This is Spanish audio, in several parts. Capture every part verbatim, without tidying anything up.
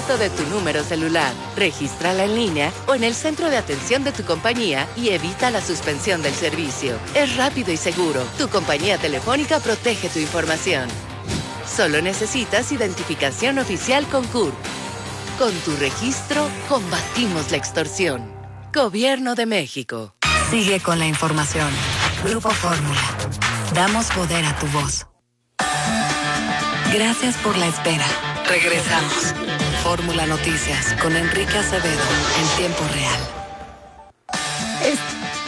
completo de tu número celular. Regístrala en línea o en el centro de atención de tu compañía y evita la suspensión del servicio. Es rápido y seguro. Tu compañía telefónica protege tu información. Solo necesitas identificación oficial con C U R. Con tu registro, combatimos la extorsión. Gobierno de México. Sigue con la información. Grupo Fórmula. Damos poder a tu voz. Gracias por la espera. Regresamos. Fórmula Noticias con Enrique Acevedo en tiempo real. Es...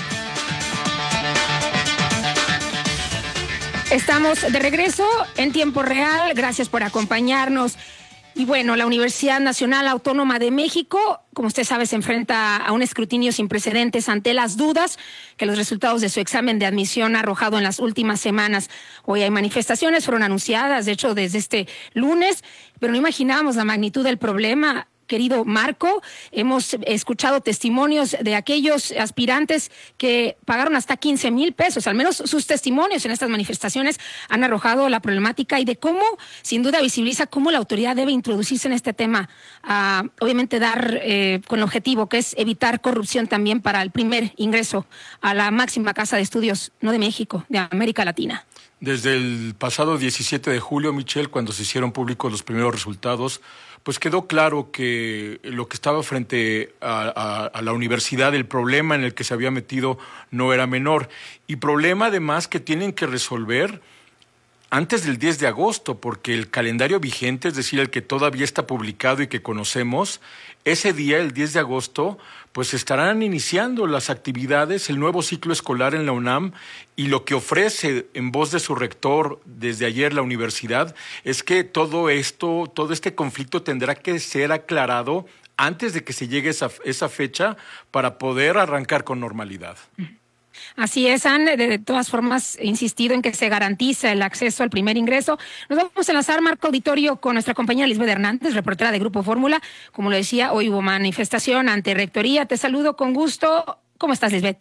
Estamos de regreso en tiempo real. Gracias por acompañarnos. Y bueno, la Universidad Nacional Autónoma de México, como usted sabe, se enfrenta a un escrutinio sin precedentes ante las dudas que los resultados de su examen de admisión ha arrojado en las últimas semanas. Hoy hay manifestaciones, fueron anunciadas, de hecho, desde este lunes, pero no imaginábamos la magnitud del problema. Querido Marco, hemos escuchado testimonios de aquellos aspirantes que pagaron hasta quince mil pesos, al menos sus testimonios en estas manifestaciones han arrojado la problemática y de cómo, sin duda, visibiliza cómo la autoridad debe introducirse en este tema, a, obviamente dar eh, con el objetivo que es evitar corrupción también para el primer ingreso a la máxima casa de estudios, no de México, de América Latina. Desde el pasado diecisiete de julio, Michelle, cuando se hicieron públicos los primeros resultados, pues quedó claro que lo que estaba frente a, a, a la universidad, el problema en el que se había metido no era menor. Y problema además que tienen que resolver antes del diez de agosto, porque el calendario vigente, es decir, el que todavía está publicado y que conocemos, ese día, el diez de agosto, pues estarán iniciando las actividades, el nuevo ciclo escolar en la UNAM, y lo que ofrece en voz de su rector desde ayer la universidad es que todo esto, todo este conflicto tendrá que ser aclarado antes de que se llegue esa, esa fecha para poder arrancar con normalidad. Así es, han de todas formas insistido en que se garantiza el acceso al primer ingreso. Nos vamos a enlazar, Marco Auditorio, con nuestra compañera Lisbeth Hernández, reportera de Grupo Fórmula. Como lo decía, hoy hubo manifestación ante Rectoría. Te saludo con gusto. ¿Cómo estás, Lisbeth?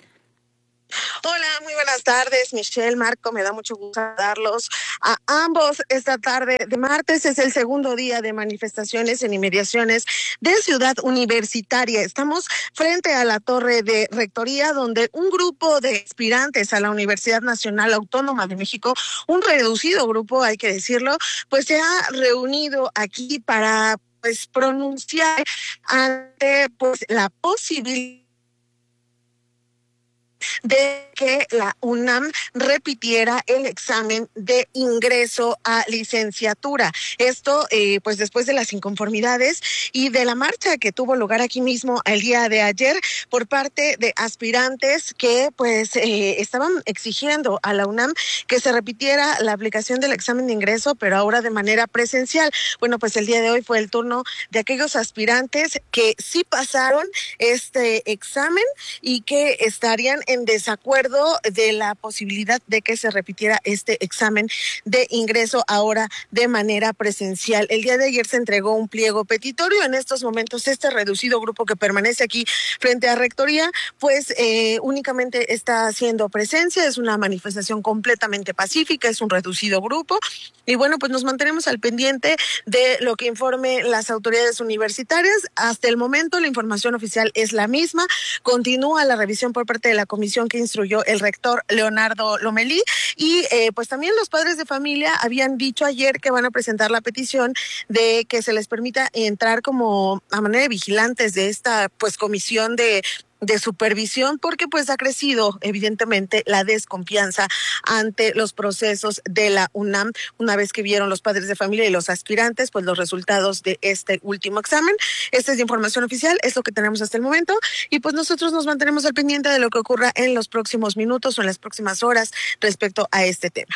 Hola, muy buenas tardes, Michelle, Marco, me da mucho gusto saludarlos a ambos esta tarde de martes. Es el segundo día de manifestaciones en inmediaciones de Ciudad Universitaria. Estamos frente a la torre de Rectoría, donde un grupo de aspirantes a la Universidad Nacional Autónoma de México, un reducido grupo, hay que decirlo, pues se ha reunido aquí para pues pronunciar ante pues la posibilidad de que la UNAM repitiera el examen de ingreso a licenciatura. Esto, eh, pues después de las inconformidades y de la marcha que tuvo lugar aquí mismo el día de ayer por parte de aspirantes que pues eh, estaban exigiendo a la UNAM que se repitiera la aplicación del examen de ingreso, pero ahora de manera presencial. Bueno, pues el día de hoy fue el turno de aquellos aspirantes que sí pasaron este examen y que estarían en desacuerdo de la posibilidad de que se repitiera este examen de ingreso ahora de manera presencial. El día de ayer se entregó un pliego petitorio. En estos momentos este reducido grupo que permanece aquí frente a Rectoría, pues eh, únicamente está haciendo presencia. Es una manifestación completamente pacífica, es un reducido grupo. Y bueno, pues nos mantenemos al pendiente de lo que informe las autoridades universitarias. Hasta el momento la información oficial es la misma. Continúa la revisión por parte de la comisión que instruyó el rector Leonardo Lomelí y eh, pues también los padres de familia habían dicho ayer que van a presentar la petición de que se les permita entrar como a manera de vigilantes de esta pues comisión de de supervisión, porque pues ha crecido evidentemente la desconfianza ante los procesos de la UNAM una vez que vieron los padres de familia y los aspirantes pues los resultados de este último examen. Esta es la información oficial, es lo que tenemos hasta el momento y pues nosotros nos mantenemos al pendiente de lo que ocurra en los próximos minutos o en las próximas horas respecto a este tema.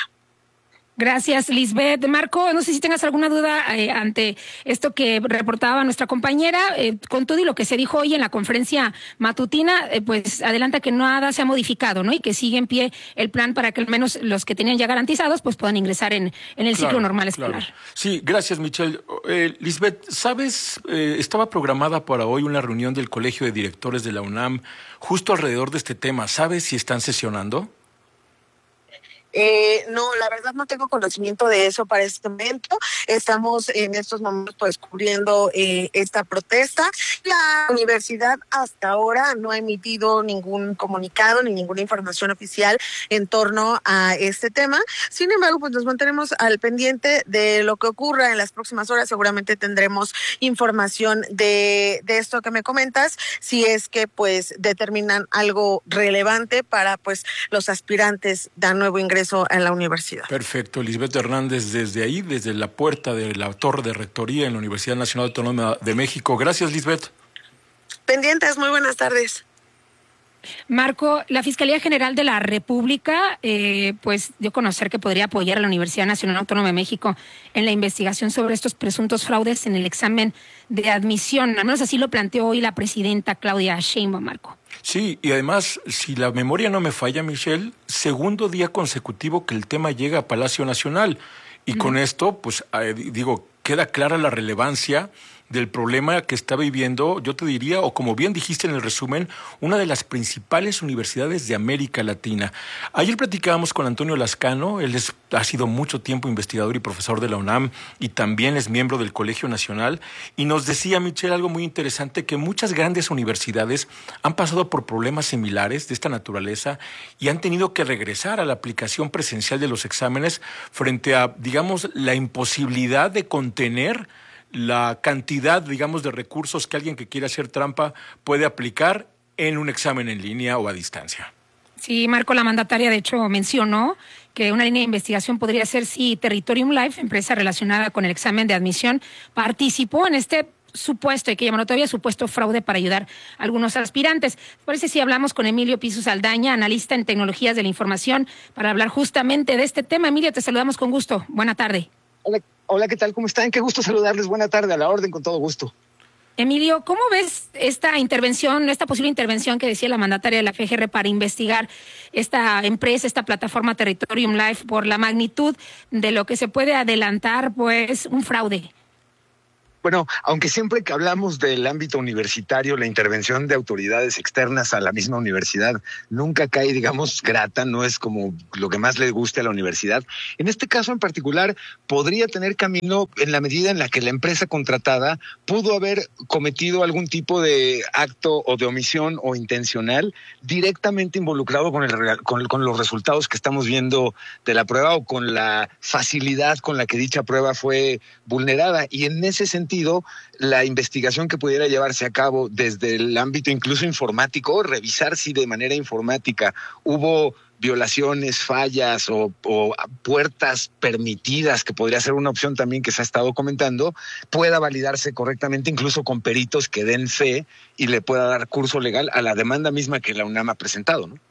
Gracias, Lisbeth. Marco, no sé si tengas alguna duda eh, ante esto que reportaba nuestra compañera, eh, con todo y lo que se dijo hoy en la conferencia matutina, eh, pues adelanta que nada se ha modificado, ¿no? Y que sigue en pie el plan para que al menos los que tenían ya garantizados pues puedan ingresar en, en el claro, ciclo normal escolar. Claro. Sí, gracias, Michelle. Eh, Lisbeth, ¿sabes? Eh, estaba programada para hoy una reunión del Colegio de Directores de la UNAM justo alrededor de este tema. ¿Sabes si están sesionando? Eh, no, la verdad no tengo conocimiento de eso para este momento. Estamos en estos momentos pues cubriendo eh, esta protesta. La universidad hasta ahora no ha emitido ningún comunicado ni ninguna información oficial en torno a este tema. Sin embargo, pues nos mantenemos al pendiente de lo que ocurra en las próximas horas. Seguramente tendremos información de, de esto que me comentas, si es que pues determinan algo relevante para pues los aspirantes de nuevo ingreso en la universidad. Perfecto, Lisbeth Hernández, desde ahí, desde la puerta de la torre de rectoría en la Universidad Nacional Autónoma de México. Gracias, Lisbeth. Pendientes, muy buenas tardes. Marco, la Fiscalía General de la República eh, pues dio a conocer que podría apoyar a la Universidad Nacional Autónoma de México en la investigación sobre estos presuntos fraudes en el examen de admisión. Al menos así lo planteó hoy la presidenta Claudia Sheinbaum, Marco. Sí, y además, si la memoria no me falla, Michelle, segundo día consecutivo que el tema llega a Palacio Nacional. Y mm. con esto, pues, eh, digo, queda clara la relevancia del problema que está viviendo, yo te diría, o como bien dijiste en el resumen, una de las principales universidades de América Latina. Ayer platicábamos con Antonio Lascano, él es, ha sido mucho tiempo investigador y profesor de la UNAM y también es miembro del Colegio Nacional, y nos decía, Michelle, algo muy interesante, que muchas grandes universidades han pasado por problemas similares de esta naturaleza y han tenido que regresar a la aplicación presencial de los exámenes frente a, digamos, la imposibilidad de contener la cantidad, digamos, de recursos que alguien que quiera hacer trampa puede aplicar en un examen en línea o a distancia. Sí, Marco, la mandataria de hecho mencionó que una línea de investigación podría ser si Territorium Life, empresa relacionada con el examen de admisión, participó en este supuesto, y que llamarlo todavía supuesto fraude para ayudar a algunos aspirantes. Parece si hablamos con Emilio Piso Saldaña, analista en tecnologías de la información, para hablar justamente de este tema. Emilio, te saludamos con gusto. Buena tarde. Hola, hola, ¿qué tal? ¿Cómo están? Qué gusto saludarles. Buena tarde, a la orden, con todo gusto. Emilio, ¿cómo ves esta intervención, esta posible intervención que decía la mandataria de la F G R para investigar esta empresa, esta plataforma Territorium Life, por la magnitud de lo que se puede adelantar, pues, un fraude? Bueno, aunque siempre que hablamos del ámbito universitario, la intervención de autoridades externas a la misma universidad nunca cae, digamos, grata, no es como lo que más le guste a la universidad. En este caso en particular, podría tener camino en la medida en la que la empresa contratada pudo haber cometido algún tipo de acto o de omisión o intencional directamente involucrado con, el, con, con los resultados que estamos viendo de la prueba o con la facilidad con la que dicha prueba fue vulnerada. Y en ese sentido, la investigación que pudiera llevarse a cabo desde el ámbito incluso informático, revisar si de manera informática hubo violaciones, fallas o, o puertas permitidas, que podría ser una opción también que se ha estado comentando, pueda validarse correctamente, incluso con peritos que den fe y le pueda dar curso legal a la demanda misma que la UNAM ha presentado, ¿no?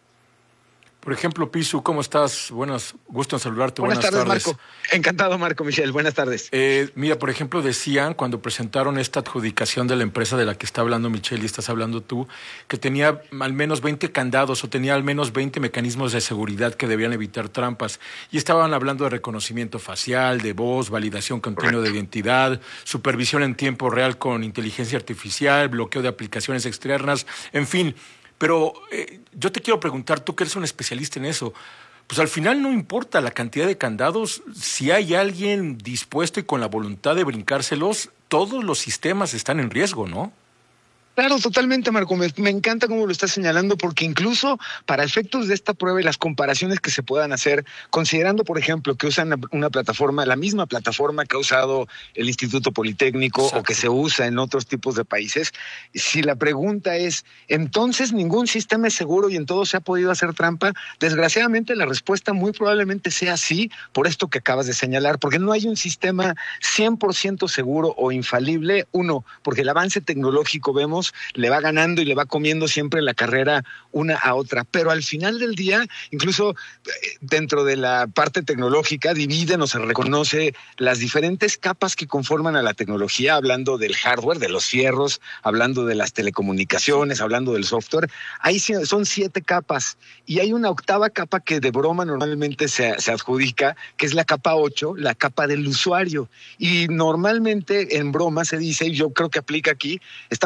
Por ejemplo, Pisu, ¿cómo estás? Buenas, gusto en saludarte. Buenas, Buenas tardes, tardes, Marco. Encantado, Marco, Michelle. Buenas tardes. Eh, mira, por ejemplo, decían cuando presentaron esta adjudicación de la empresa de la que está hablando Michelle y estás hablando tú, que tenía al menos veinte candados o tenía al menos veinte mecanismos de seguridad que debían evitar trampas. Y estaban hablando de reconocimiento facial, de voz, validación continua de identidad, supervisión en tiempo real con inteligencia artificial, bloqueo de aplicaciones externas, en fin. Pero eh, yo te quiero preguntar, tú que eres un especialista en eso, pues al final no importa la cantidad de candados, si hay alguien dispuesto y con la voluntad de brincárselos, todos los sistemas están en riesgo, ¿no? Claro, totalmente, Marco. Me, me encanta cómo lo estás señalando, porque incluso para efectos de esta prueba y las comparaciones que se puedan hacer, considerando, por ejemplo, que usan una plataforma, la misma plataforma que ha usado el Instituto Politécnico, exacto, o que se usa en otros tipos de países, si la pregunta es, ¿entonces ningún sistema es seguro y en todo se ha podido hacer trampa? Desgraciadamente la respuesta muy probablemente sea sí, por esto que acabas de señalar, porque no hay un sistema cien por ciento seguro o infalible. Uno, porque el avance tecnológico, vemos, le va ganando y le va comiendo siempre la carrera una a otra, pero al final del día, incluso dentro de la parte tecnológica, dividen o se reconoce las diferentes capas que conforman a la tecnología, hablando del hardware, de los fierros, hablando de las telecomunicaciones, hablando del software. Ahí son siete capas y hay una octava capa que de broma normalmente se, se adjudica, que es la capa ocho, la capa del usuario. Y normalmente en broma se dice, y yo creo que aplica aquí, estamos hablando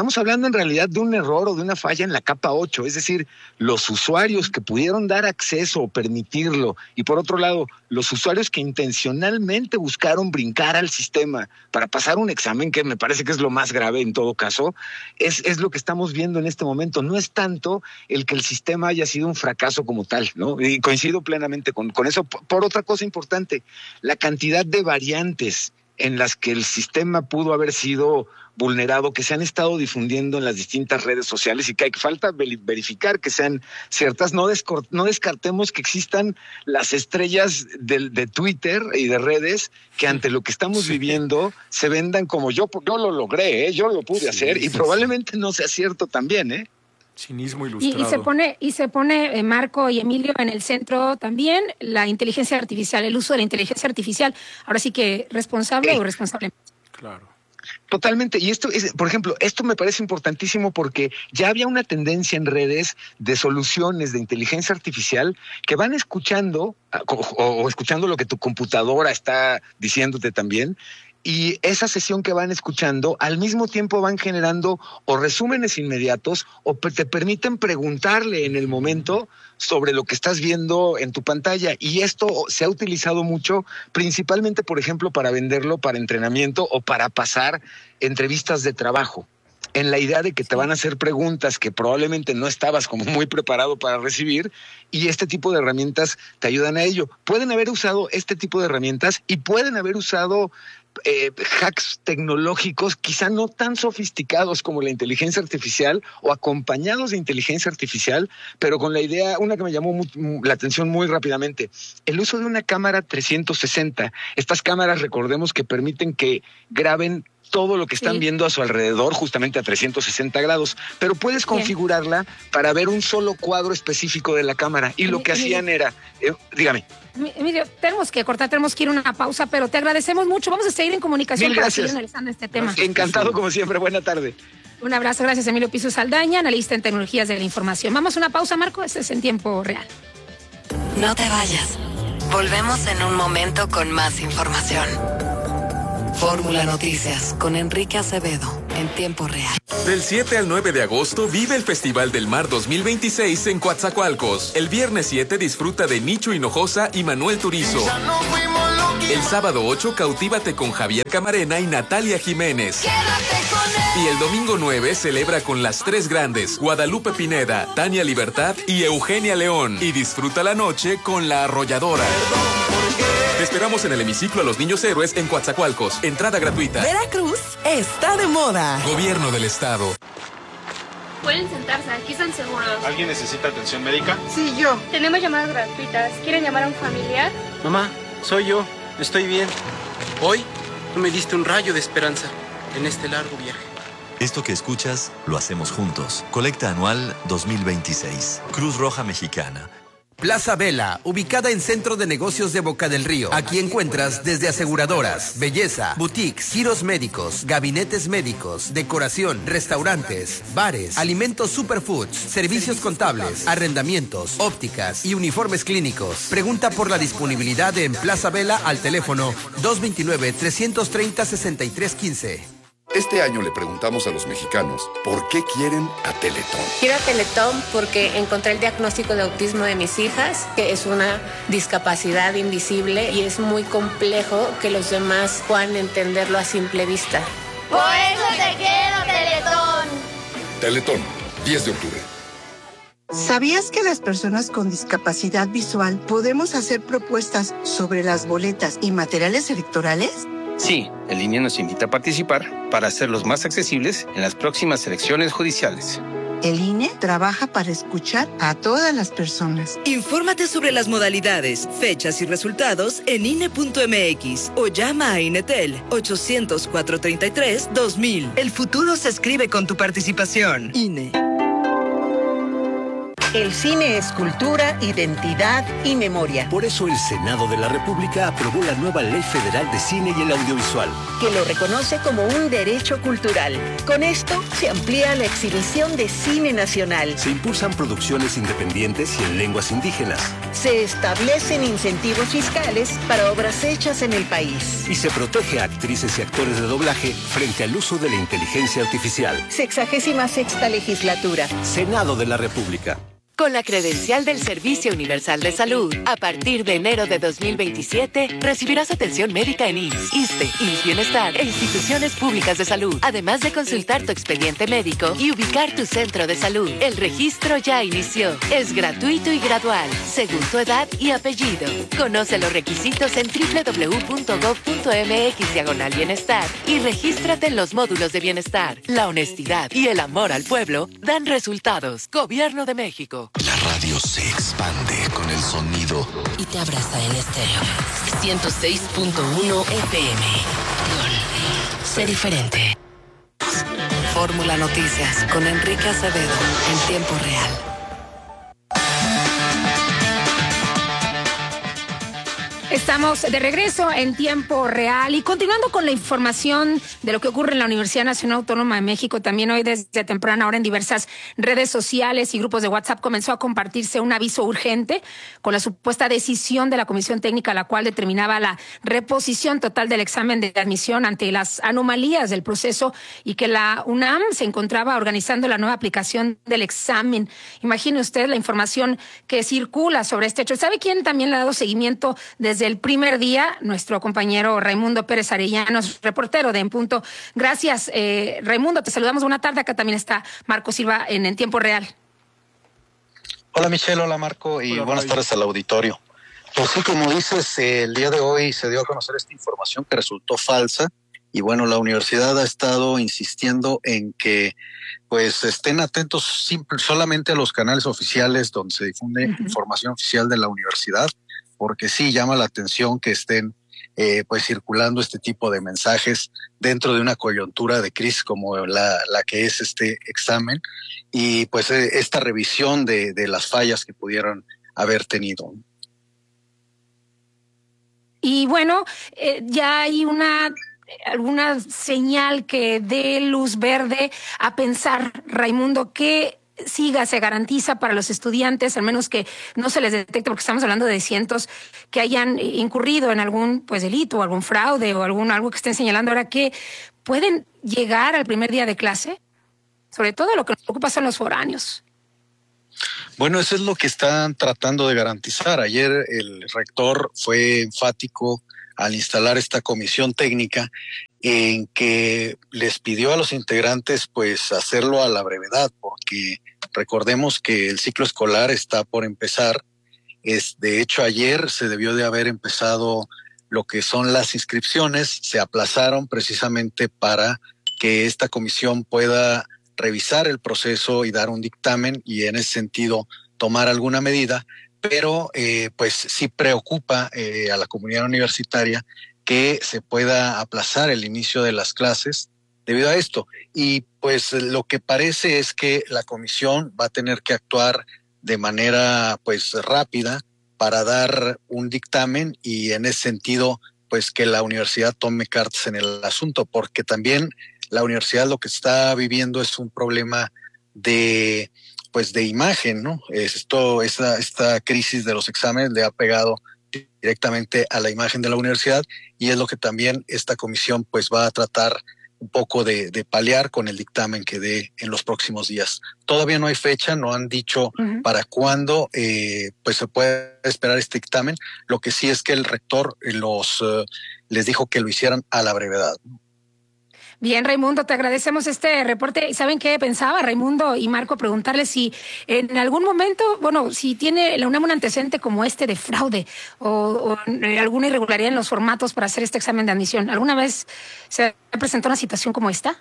hablando en realidad de un error o de una falla en la capa ocho, es decir, los usuarios que pudieron dar acceso o permitirlo, y por otro lado, los usuarios que intencionalmente buscaron brincar al sistema para pasar un examen, que me parece que es lo más grave en todo caso, es, es lo que estamos viendo en este momento. No es tanto el que el sistema haya sido un fracaso como tal, ¿no? Y coincido plenamente con, con eso. Por, por otra cosa importante, la cantidad de variantes en las que el sistema pudo haber sido vulnerado, que se han estado difundiendo en las distintas redes sociales y que hay que falta verificar que sean ciertas. No, descor- no descartemos que existan las estrellas de, de Twitter y de redes que ante lo que estamos sí. viviendo se vendan como yo, yo lo logré, ¿eh? Yo lo pude sí, hacer y sí, probablemente sí. no sea cierto también, ¿eh? Cinismo ilustrado. Y, y se pone, y se pone eh, Marco y Emilio en el centro también la inteligencia artificial, el uso de la inteligencia artificial. Ahora sí que responsable eh. o responsable. Claro. Totalmente. Y esto es, por ejemplo, esto me parece importantísimo porque ya había una tendencia en redes de soluciones de inteligencia artificial que van escuchando o, o escuchando lo que tu computadora está diciéndote también. Y esa sesión que van escuchando, al mismo tiempo van generando o resúmenes inmediatos o te permiten preguntarle en el momento sobre lo que estás viendo en tu pantalla. Y esto se ha utilizado mucho, principalmente, por ejemplo, para venderlo para entrenamiento o para pasar entrevistas de trabajo, en la idea de que te van a hacer preguntas que probablemente no estabas como muy preparado para recibir, y este tipo de herramientas te ayudan a ello. Pueden haber usado este tipo de herramientas y pueden haber usado Eh, hacks tecnológicos quizá no tan sofisticados como la inteligencia artificial o acompañados de inteligencia artificial, pero con la idea, una que me llamó muy, la atención muy rápidamente, el uso de una cámara trescientos sesenta. Estas cámaras, recordemos que permiten que graben todo lo que están sí. viendo a su alrededor, justamente a trescientos sesenta grados, pero puedes Bien. configurarla para ver un solo cuadro específico de la cámara, y lo que hacían era, eh, dígame. Emilio, tenemos que cortar, tenemos que ir a una pausa, pero te agradecemos mucho. Vamos a seguir en comunicación Mil para gracias. seguir analizando este tema. Encantado como siempre, buena tarde. Un abrazo, gracias Emilio Piso Saldaña, analista en tecnologías de la información. Vamos a una pausa, Marco, este es en tiempo real. No te vayas, volvemos en un momento con más información. Fórmula Noticias con Enrique Acevedo en tiempo real. Del siete al nueve de agosto vive el Festival del Mar dos mil veintiséis en Coatzacoalcos. El viernes siete disfruta de Nicho Hinojosa y Manuel Turizo. El sábado ocho cautívate con Javier Camarena y Natalia Jiménez. Y el domingo nueve celebra con las tres grandes, Guadalupe Pineda, Tania Libertad y Eugenia León. Y disfruta la noche con La Arrolladora. Te esperamos en el hemiciclo a los Niños Héroes en Coatzacoalcos. Entrada gratuita. Veracruz está de moda. Gobierno del Estado. Pueden sentarse, aquí están seguros. ¿Alguien necesita atención médica? Sí, yo. Tenemos llamadas gratuitas. ¿Quieren llamar a un familiar? Mamá, soy yo. Estoy bien. Hoy tú me diste un rayo de esperanza en este largo viaje. Esto que escuchas lo hacemos juntos. Colecta anual dos mil veintiséis. Cruz Roja Mexicana. Plaza Vela, ubicada en Centro de Negocios de Boca del Río. Aquí encuentras desde aseguradoras, belleza, boutiques, giros médicos, gabinetes médicos, decoración, restaurantes, bares, alimentos superfoods, servicios contables, arrendamientos, ópticas y uniformes clínicos. Pregunta por la disponibilidad en Plaza Vela al teléfono dos dos nueve, tres tres cero, seis tres uno cinco. Este año le preguntamos a los mexicanos por qué quieren a Teletón. Quiero a Teletón porque encontré el diagnóstico de autismo de mis hijas, que es una discapacidad invisible y es muy complejo que los demás puedan entenderlo a simple vista. Por eso te quiero, Teletón. Teletón, diez de octubre. ¿Sabías que las personas con discapacidad visual podemos hacer propuestas sobre las boletas y materiales electorales? Sí, el I N E nos invita a participar para hacerlos más accesibles en las próximas elecciones judiciales. El I N E trabaja para escuchar a todas las personas. Infórmate sobre las modalidades, fechas y resultados en I N E punto M X o llama a Inetel ochocientos, cuatrocientos treinta y tres, dos mil. El futuro se escribe con tu participación. I N E. El cine es cultura, identidad y memoria. Por eso el Senado de la República aprobó la nueva Ley Federal de Cine y el Audiovisual, que lo reconoce como un derecho cultural. Con esto se amplía la exhibición de cine nacional. Se impulsan producciones independientes y en lenguas indígenas. Se establecen incentivos fiscales para obras hechas en el país. Y se protege a actrices y actores de doblaje frente al uso de la inteligencia artificial. Sexagésima sexta legislatura. Senado de la República. Con la credencial del Servicio Universal de Salud, a partir de enero de dos mil veintisiete, recibirás atención médica en I M S S, ISSSTE, I M S S Bienestar e instituciones públicas de salud, además de consultar tu expediente médico y ubicar tu centro de salud. El registro ya inició. Es gratuito y gradual, según tu edad y apellido. Conoce los requisitos en doble u doble u doble u punto gob punto eme equis diagonal bienestar y regístrate en los módulos de bienestar. La honestidad y el amor al pueblo dan resultados. Gobierno de México. La radio se expande con el sonido y te abraza en estéreo. ciento seis punto uno F M. Sé diferente. Fórmula Noticias con Enrique Acevedo en tiempo real. Estamos de regreso en tiempo real y continuando con la información de lo que ocurre en la Universidad Nacional Autónoma de México. También hoy desde temprana hora en diversas redes sociales y grupos de WhatsApp comenzó a compartirse un aviso urgente con la supuesta decisión de la Comisión Técnica, la cual determinaba la reposición total del examen de admisión ante las anomalías del proceso y que la UNAM se encontraba organizando la nueva aplicación del examen. Imagine usted la información que circula sobre este hecho. ¿Sabe quién también le ha dado seguimiento desde Desde el primer día? Nuestro compañero Raimundo Pérez Arellanos, reportero de En Punto. Gracias, eh, Raimundo, te saludamos. Buena tarde. Acá también está Marco Silva en En Tiempo Real. Hola Michelle, hola Marco y hola, buenas Ray. tardes al auditorio. Pues sí, como dices, eh, el día de hoy se dio a conocer esta información que resultó falsa y bueno, la universidad ha estado insistiendo en que pues estén atentos simple, solamente a los canales oficiales donde se difunde uh-huh. información oficial de la universidad, porque sí llama la atención que estén eh, pues circulando este tipo de mensajes dentro de una coyuntura de crisis como la, la que es este examen y pues eh, esta revisión de, de las fallas que pudieron haber tenido. Y bueno, eh, ya hay una alguna señal que dé luz verde a pensar, Raimundo, que siga, se garantiza para los estudiantes, al menos que no se les detecte, porque estamos hablando de cientos que hayan incurrido en algún pues delito o algún fraude o algún algo que estén señalando ahora, que pueden llegar al primer día de clase. Sobre todo lo que nos preocupa son los foráneos. Bueno, eso es lo que están tratando de garantizar. Ayer el rector fue enfático al instalar esta comisión técnica en que les pidió a los integrantes pues hacerlo a la brevedad, porque recordemos que el ciclo escolar está por empezar. Es, de hecho, ayer se debió de haber empezado lo que son las inscripciones, se aplazaron precisamente para que esta comisión pueda revisar el proceso y dar un dictamen y en ese sentido tomar alguna medida, pero eh, pues sí preocupa eh, a la comunidad universitaria que se pueda aplazar el inicio de las clases debido a esto. Y pues lo que parece es que la comisión va a tener que actuar de manera pues rápida para dar un dictamen y en ese sentido pues que la universidad tome cartas en el asunto, porque también la universidad lo que está viviendo es un problema de pues de imagen, ¿no? Esto, esta, esta crisis de los exámenes le ha pegado directamente a la imagen de la universidad y es lo que también esta comisión pues va a tratar un poco de, de paliar con el dictamen que dé en los próximos días. Todavía no hay fecha, no han dicho uh-huh. para cuándo eh, pues se puede esperar este dictamen. Lo que sí es que el rector los uh, les dijo que lo hicieran a la brevedad. Bien, Raimundo, te agradecemos este reporte. ¿Saben qué pensaba, Raimundo y Marco? Preguntarle si en algún momento, bueno, si tiene la UNAM un antecedente como este de fraude o, o alguna irregularidad en los formatos para hacer este examen de admisión. ¿Alguna vez se presentó una situación como esta?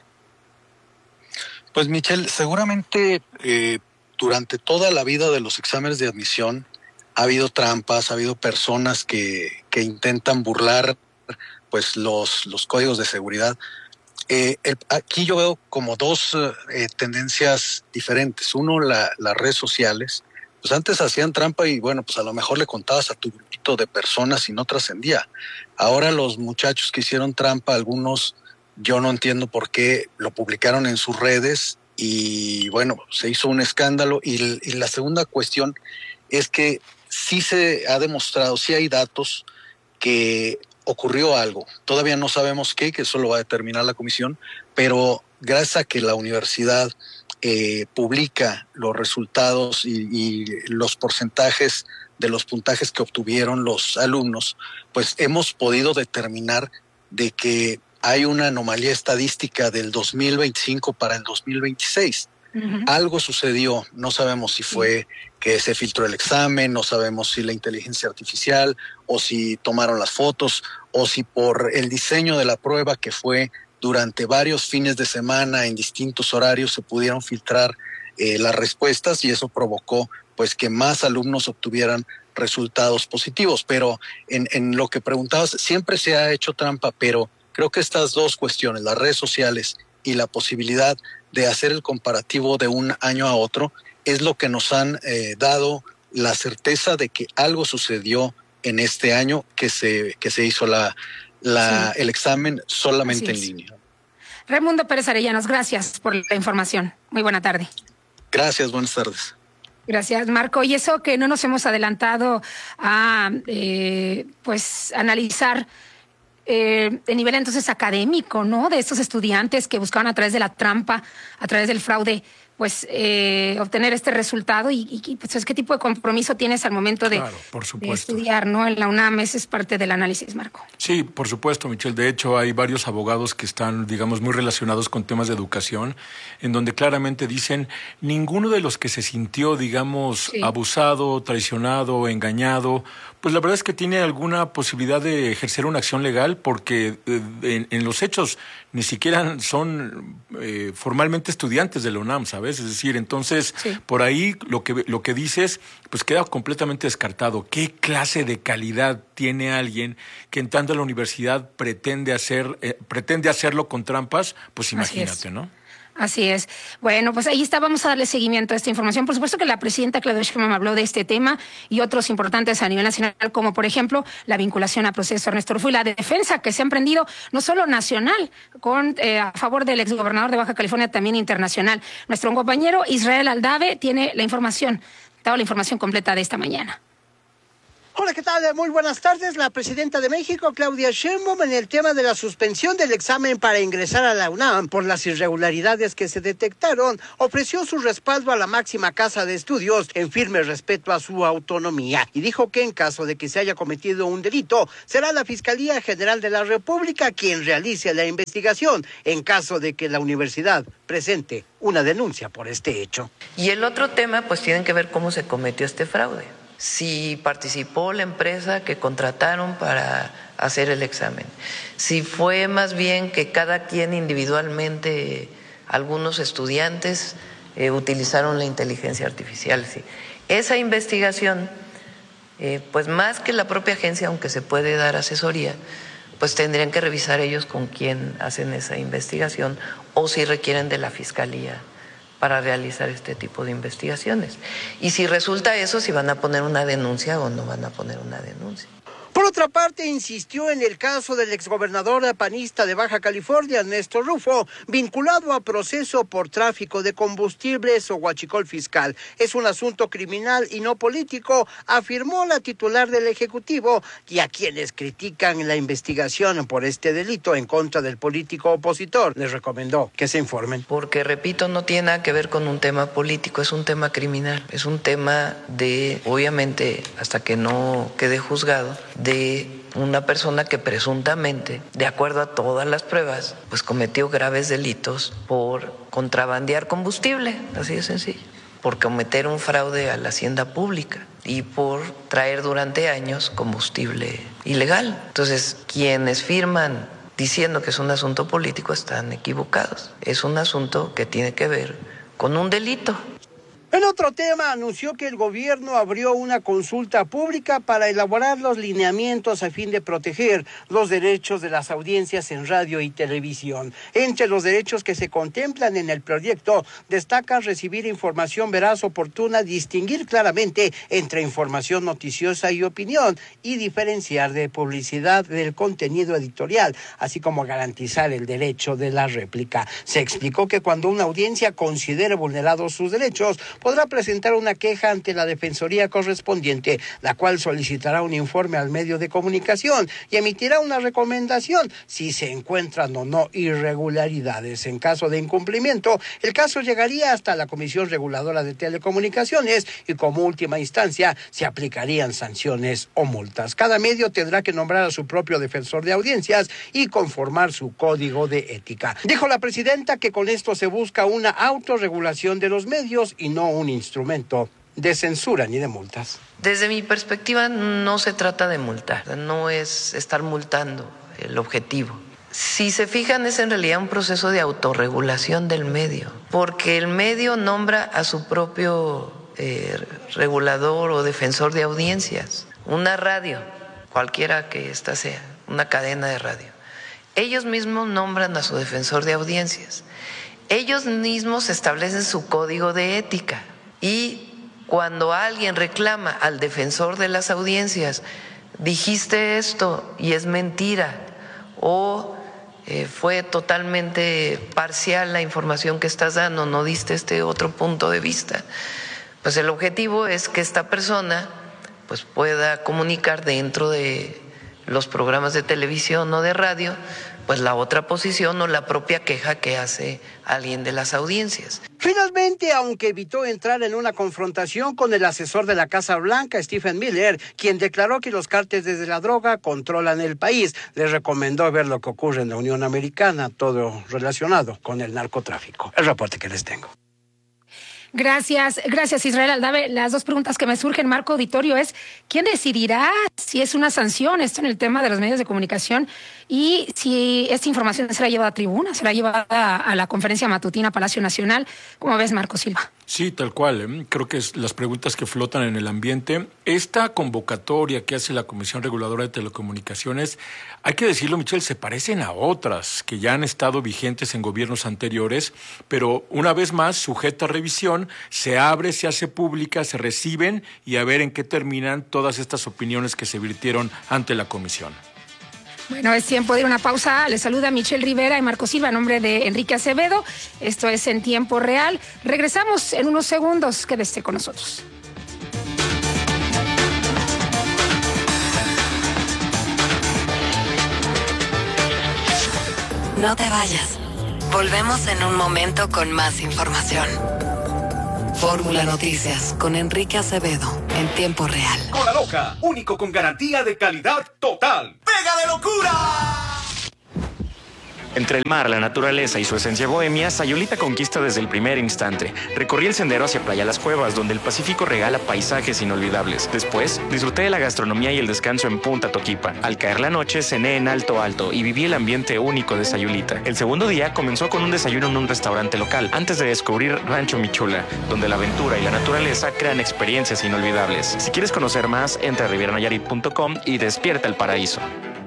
Pues, Michelle, seguramente eh, durante toda la vida de los exámenes de admisión ha habido trampas, ha habido personas que, que intentan burlar pues los, los códigos de seguridad. Eh, el, aquí yo veo como dos eh, tendencias diferentes. Uno, la, las redes sociales, pues antes hacían trampa y bueno, pues a lo mejor le contabas a tu grupito de personas y no trascendía. Ahora los muchachos que hicieron trampa, algunos, yo no entiendo por qué lo publicaron en sus redes y bueno, se hizo un escándalo. Y, y la segunda cuestión es que sí se ha demostrado, sí hay datos que ocurrió algo. Todavía no sabemos qué, que eso lo va a determinar la comisión, pero gracias a que la universidad eh, publica los resultados y, y los porcentajes de los puntajes que obtuvieron los alumnos, pues hemos podido determinar de que hay una anomalía estadística del dos mil veinticinco para el dos mil veintiséis. Uh-huh. Algo sucedió, no sabemos si fue que se filtró el examen, no sabemos si la inteligencia artificial o si tomaron las fotos o si por el diseño de la prueba que fue durante varios fines de semana en distintos horarios se pudieron filtrar eh, las respuestas y eso provocó pues que más alumnos obtuvieran resultados positivos. Pero en, en lo que preguntabas, siempre se ha hecho trampa, pero creo que estas dos cuestiones, las redes sociales y la posibilidad de hacer el comparativo de un año a otro, es lo que nos han eh, dado la certeza de que algo sucedió en este año que se, que se hizo la, la, sí. el examen solamente en línea. Raimundo Pérez Arellanos, gracias por la información. Muy buena tarde. Gracias, buenas tardes. Gracias, Marco. Y eso que no nos hemos adelantado a eh, pues analizar eh, el nivel entonces académico, ¿no? De estos estudiantes que buscaban a través de la trampa, a través del fraude, pues eh, obtener este resultado y, y pues qué tipo de compromiso tienes al momento de, claro, por supuesto. de estudiar, ¿no? En la UNAM, ese es parte del análisis, Marco. Sí, por supuesto, Michelle. De hecho, hay varios abogados que están, digamos, muy relacionados con temas de educación, en donde claramente dicen, ninguno de los que se sintió, digamos, sí. abusado, traicionado, engañado, pues la verdad es que tiene alguna posibilidad de ejercer una acción legal porque eh, en, en los hechos ni siquiera son eh, formalmente estudiantes de la UNAM, ¿sabes? Es decir, entonces, sí. por ahí lo que, lo que dices, pues queda completamente descartado. ¿Qué clase de calidad tiene alguien que entrando a la universidad pretende hacer, eh, pretende hacerlo con trampas? Pues imagínate, ¿no? Así es. Bueno, pues ahí está, vamos a darle seguimiento a esta información. Por supuesto que la presidenta Claudia Sheinbaum habló de este tema y otros importantes a nivel nacional, como por ejemplo la vinculación a proceso Ernesto Rufo y la defensa que se ha emprendido no solo nacional, con eh, a favor del exgobernador de Baja California, también internacional. Nuestro compañero Israel Aldave tiene la información, toda la información completa de esta mañana. Hola, ¿qué tal? Muy buenas tardes. La presidenta de México, Claudia Sheinbaum, en el tema de la suspensión del examen para ingresar a la UNAM por las irregularidades que se detectaron, ofreció su respaldo a la máxima casa de estudios en firme respeto a su autonomía y dijo que en caso de que se haya cometido un delito, será la Fiscalía General de la República quien realice la investigación en caso de que la universidad presente una denuncia por este hecho. Y el otro tema, pues tienen que ver cómo se cometió este fraude. Si participó la empresa que contrataron para hacer el examen, si fue más bien que cada quien individualmente, algunos estudiantes eh, utilizaron la inteligencia artificial. Sí. Esa investigación, eh, pues más que la propia agencia, aunque se puede dar asesoría, pues tendrían que revisar ellos con quién hacen esa investigación o si requieren de la fiscalía para realizar este tipo de investigaciones. Y si resulta eso, si van a poner una denuncia o no van a poner una denuncia. Por otra parte, insistió en el caso del exgobernador panista de Baja California, Ernesto Rufo, vinculado a proceso por tráfico de combustibles o huachicol fiscal. Es un asunto criminal y no político, afirmó la titular del Ejecutivo, y a quienes critican la investigación por este delito en contra del político opositor, les recomendó que se informen. Porque, repito, no tiene nada que ver con un tema político, es un tema criminal, es un tema de, obviamente, hasta que no quede juzgado, de una persona que presuntamente, de acuerdo a todas las pruebas, pues cometió graves delitos por contrabandear combustible, así de sencillo, por cometer un fraude a la hacienda pública y por traer durante años combustible ilegal. Entonces, quienes firman diciendo que es un asunto político están equivocados. Es un asunto que tiene que ver con un delito. En otro tema, anunció que el gobierno abrió una consulta pública para elaborar los lineamientos a fin de proteger los derechos de las audiencias en radio y televisión. Entre los derechos que se contemplan en el proyecto, destaca recibir información veraz, oportuna, distinguir claramente entre información noticiosa y opinión y diferenciar de publicidad del contenido editorial, así como garantizar el derecho de la réplica. Se explicó que cuando una audiencia considere vulnerados sus derechos, podrá presentar una queja ante la defensoría correspondiente, la cual solicitará un informe al medio de comunicación y emitirá una recomendación si se encuentran o no irregularidades. En caso de incumplimiento, el caso llegaría hasta la Comisión Reguladora de Telecomunicaciones y como última instancia se aplicarían sanciones o multas. Cada medio tendrá que nombrar a su propio defensor de audiencias y conformar su código de ética. Dijo la presidenta que con esto se busca una autorregulación de los medios y no un instrumento de censura ni de multas. Desde mi perspectiva no se trata de multar, no es estar multando el objetivo. Si se fijan, es en realidad un proceso de autorregulación del medio, porque el medio nombra a su propio eh, regulador o defensor de audiencias. Una radio, cualquiera que ésta sea, una cadena de radio. Ellos mismos nombran a su defensor de audiencias. Ellos mismos establecen su código de ética y cuando alguien reclama al defensor de las audiencias, dijiste esto y es mentira o eh, fue totalmente parcial la información que estás dando, no diste este otro punto de vista, pues el objetivo es que esta persona pues pueda comunicar dentro de los programas de televisión o de radio pues la otra posición o la propia queja que hace alguien de las audiencias. Finalmente, aunque evitó entrar en una confrontación con el asesor de la Casa Blanca, Stephen Miller, quien declaró que los cárteles de la droga controlan el país, les recomendó ver lo que ocurre en la Unión Americana, todo relacionado con el narcotráfico. El reporte que les tengo. Gracias, gracias Israel Aldave. Las dos preguntas que me surgen, Marco Auditorio, es ¿quién decidirá si es una sanción esto en el tema de los medios de comunicación y si esta información será llevada a tribuna, será llevada a la conferencia matutina Palacio Nacional? ¿Cómo ves, Marco Silva? Sí, tal cual. ¿eh? Creo que es las preguntas que flotan en el ambiente. Esta convocatoria que hace la Comisión Reguladora de Telecomunicaciones, hay que decirlo, Michelle, se parecen a otras que ya han estado vigentes en gobiernos anteriores, pero una vez más, sujeta a revisión, se abre, se hace pública, se reciben y a ver en qué terminan todas estas opiniones que se virtieron ante la Comisión. Bueno, es tiempo de ir a una pausa. Les saluda Michelle Rivera y Marco Silva, a nombre de Enrique Acevedo. Esto es En Tiempo Real. Regresamos en unos segundos. Quédese con nosotros. No te vayas. Volvemos en un momento con más información. Fórmula Noticias con Enrique Acevedo en tiempo real. Cola Loca, único con garantía de calidad total. ¡Pega de locura! Entre el mar, la naturaleza y su esencia bohemia, Sayulita conquista desde el primer instante. Recorrí el sendero hacia Playa Las Cuevas, donde el Pacífico regala paisajes inolvidables. Después, disfruté de la gastronomía y el descanso en Punta Toquipa. Al caer la noche, cené en Alto Alto y viví el ambiente único de Sayulita. El segundo día comenzó con un desayuno en un restaurante local, antes de descubrir Rancho Michula, donde la aventura y la naturaleza crean experiencias inolvidables. Si quieres conocer más, entra a riviera nayarit punto com y despierta el paraíso.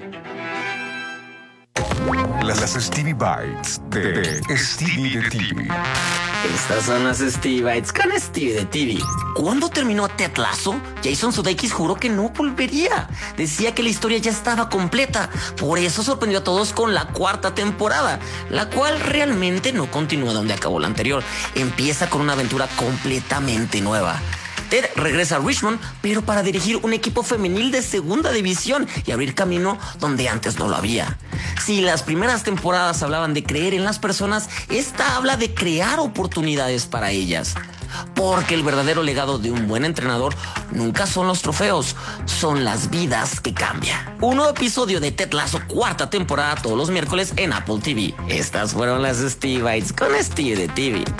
Las, las Stevie Bites de, de Stevie de T V. Estas son las Stevie Bites con Stevie de T V. ¿Cuándo terminó Ted Lasso? Jason Sudeikis juró que no volvería. Decía que la historia ya estaba completa. Por eso sorprendió a todos con la cuarta temporada, la cual realmente no continúa donde acabó la anterior. Empieza con una aventura completamente nueva. Ted regresa a Richmond, pero para dirigir un equipo femenil de segunda división y abrir camino donde antes no lo había. Si las primeras temporadas hablaban de creer en las personas, esta habla de crear oportunidades para ellas. Porque el verdadero legado de un buen entrenador nunca son los trofeos, son las vidas que cambia. Un nuevo episodio de Ted Lasso, cuarta temporada, todos los miércoles en Apple T V. Estas fueron las Stevie Bites con Stevie de T V.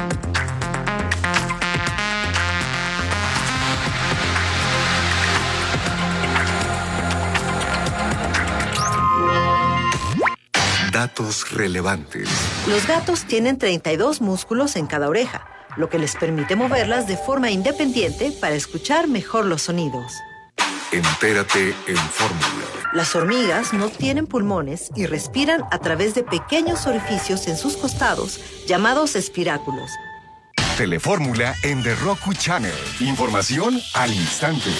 Datos relevantes. Los gatos tienen treinta y dos músculos en cada oreja, lo que les permite moverlas de forma independiente para escuchar mejor los sonidos. Entérate en Fórmula. Las hormigas no tienen pulmones y respiran a través de pequeños orificios en sus costados, llamados espiráculos. Telefórmula en The Roku Channel. Información al instante.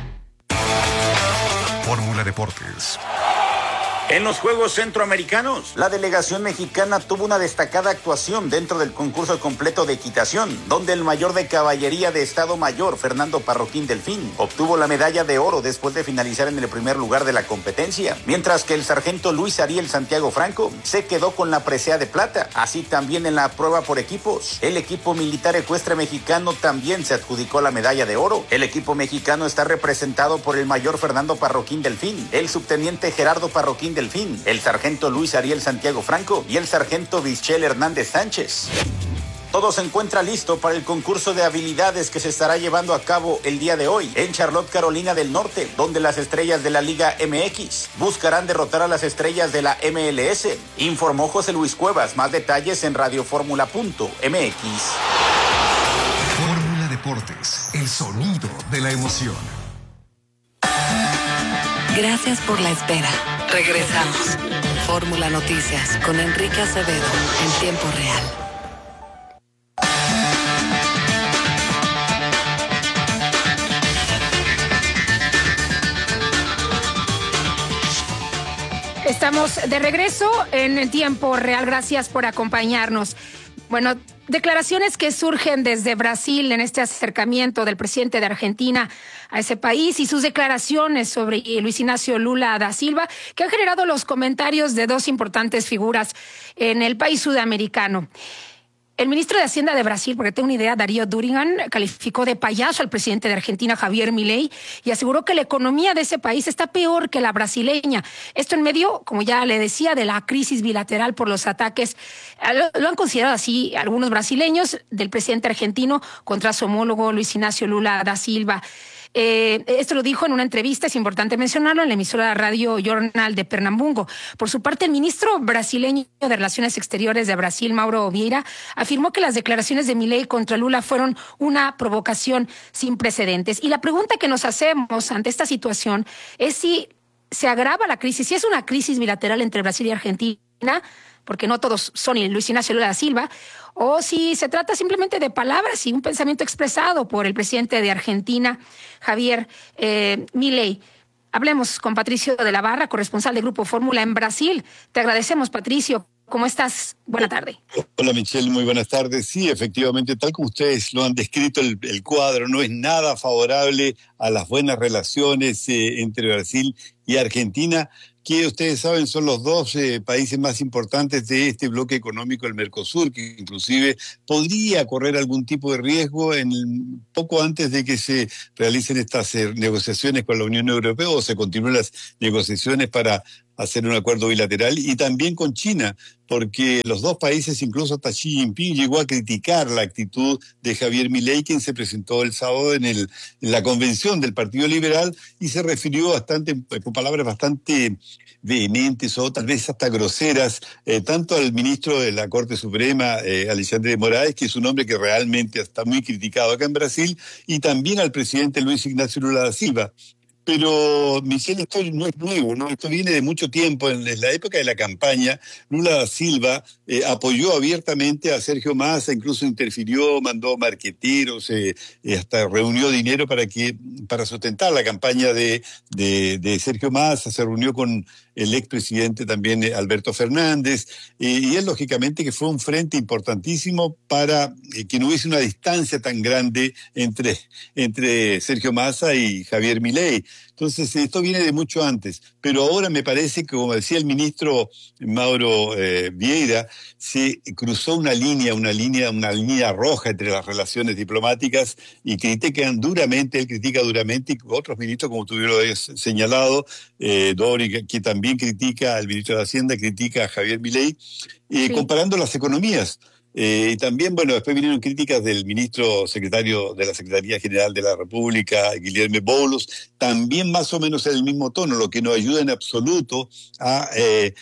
Fórmula Deportes. En los Juegos Centroamericanos, la delegación mexicana tuvo una destacada actuación dentro del concurso completo de equitación, donde el mayor de caballería de Estado Mayor, Fernando Parroquín Delfín, obtuvo la medalla de oro después de finalizar en el primer lugar de la competencia, mientras que el sargento Luis Ariel Santiago Franco se quedó con la presea de plata. Así también en la prueba por equipos, el equipo militar ecuestre mexicano también se adjudicó la medalla de oro. El equipo mexicano está representado por el mayor Fernando Parroquín Delfín, el subteniente Gerardo Parroquín Delfín, el sargento Luis Ariel Santiago Franco y el sargento Vichel Hernández Sánchez. Todo se encuentra listo para el concurso de habilidades que se estará llevando a cabo el día de hoy en Charlotte, Carolina del Norte, donde las estrellas de la Liga M X buscarán derrotar a las estrellas de la M L S, informó José Luis Cuevas. Más detalles en radioformula punto m x. Fórmula Deportes, el sonido de la emoción. Gracias por la espera. Regresamos. Fórmula Noticias con Enrique Acevedo en tiempo real. Estamos de regreso en el tiempo real. Gracias por acompañarnos. Bueno, declaraciones que surgen desde Brasil en este acercamiento del presidente de Argentina a ese país y sus declaraciones sobre Luis Ignacio Lula da Silva, que han generado los comentarios de dos importantes figuras en el país sudamericano. El ministro de Hacienda de Brasil, porque tengo una idea, Darío Durigan, calificó de payaso al presidente de Argentina, Javier Milei, y aseguró que la economía de ese país está peor que la brasileña. Esto en medio, como ya le decía, de la crisis bilateral por los ataques, lo, lo han considerado así algunos brasileños, del presidente argentino contra su homólogo Luis Ignacio Lula da Silva. Eh, esto lo dijo en una entrevista, es importante mencionarlo, en la emisora Radio Jornal de Pernambuco. Por su parte, el ministro brasileño de Relaciones Exteriores de Brasil, Mauro Vieira, afirmó que las declaraciones de Milei contra Lula fueron una provocación sin precedentes. Y la pregunta que nos hacemos ante esta situación es si se agrava la crisis, si es una crisis bilateral entre Brasil y Argentina, porque no todos son Luis Ignacio Lula da Silva, o si se trata simplemente de palabras y un pensamiento expresado por el presidente de Argentina, Javier eh, Milei. Hablemos con Patricio de la Barra, corresponsal de Grupo Fórmula en Brasil. Te agradecemos, Patricio. ¿Cómo estás? Buena tarde. Hola, Michelle, muy buenas tardes. Sí, efectivamente, tal como ustedes lo han descrito, el, el cuadro no es nada favorable a las buenas relaciones eh, entre Brasil y Argentina, que ustedes saben son los dos eh, países más importantes de este bloque económico, el Mercosur, que inclusive podría correr algún tipo de riesgo en el, poco antes de que se realicen estas eh, negociaciones con la Unión Europea o se continúen las negociaciones para hacer un acuerdo bilateral, y también con China, porque los dos países, incluso hasta Xi Jinping, llegó a criticar la actitud de Javier Milei, quien se presentó el sábado en, el, en la convención del Partido Liberal y se refirió bastante, con palabras bastante vehementes o tal vez hasta groseras, eh, tanto al ministro de la Corte Suprema, eh, Alexandre de Moraes, que es un hombre que realmente está muy criticado acá en Brasil, y también al presidente Luis Ignacio Lula da Silva. Pero, Michelle, esto no es nuevo, ¿no? Esto viene de mucho tiempo. En la época de la campaña, Lula da Silva eh, apoyó abiertamente a Sergio Massa, incluso interfirió, mandó marqueteros, eh, eh, hasta reunió dinero para que para sustentar la campaña de, de, de Sergio Massa, se reunió con el expresidente también Alberto Fernández, eh, y él lógicamente que fue un frente importantísimo para eh, que no hubiese una distancia tan grande entre, entre Sergio Massa y Javier Milei. Entonces, esto viene de mucho antes, pero ahora me parece que, como decía el ministro Mauro eh, Vieira, se cruzó una línea, una línea, una línea roja entre las relaciones diplomáticas y critican duramente, él critica duramente, y otros ministros, como tú lo has señalado, eh, Dori, que también critica, el ministro de Hacienda critica a Javier Milei, eh, sí. comparando las economías. Eh, y también, bueno, después vinieron críticas del ministro secretario de la Secretaría General de la República, Guilherme Boulos, también más o menos en el mismo tono, lo que no ayuda en absoluto a, eh,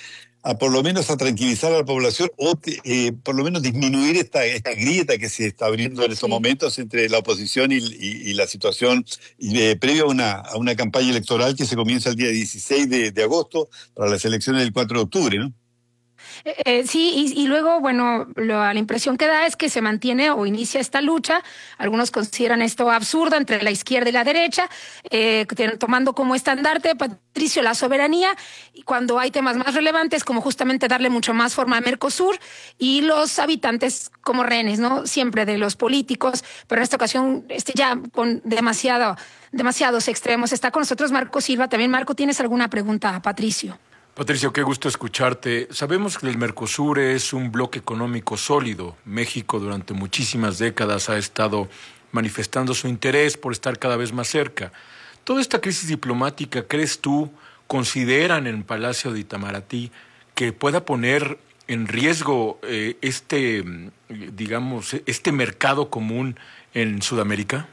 a por lo menos a tranquilizar a la población o eh, por lo menos disminuir esta, esta grieta que se está abriendo en estos sí. momentos entre la oposición y, y, y la situación eh, previo a una, a una campaña electoral que se comienza el día dieciséis de, de agosto para las elecciones del cuatro de octubre, ¿no? Eh, eh, sí, y, y luego, bueno, lo, la impresión que da es que se mantiene o inicia esta lucha. Algunos consideran esto absurdo entre la izquierda y la derecha, eh, tomando como estandarte, Patricio, la soberanía, y cuando hay temas más relevantes, como justamente darle mucho más forma a Mercosur y los habitantes como rehenes, ¿no? Siempre de los políticos, pero en esta ocasión este, ya con demasiado, demasiados extremos. Está con nosotros Marco Silva. También, Marco, ¿tienes alguna pregunta a Patricio? Patricio, qué gusto escucharte. Sabemos que el Mercosur es un bloque económico sólido. México durante muchísimas décadas ha estado manifestando su interés por estar cada vez más cerca. Toda esta crisis diplomática, ¿crees tú, consideran en Palacio de Itamaraty que pueda poner en riesgo eh, este, digamos, este mercado común en Sudamérica?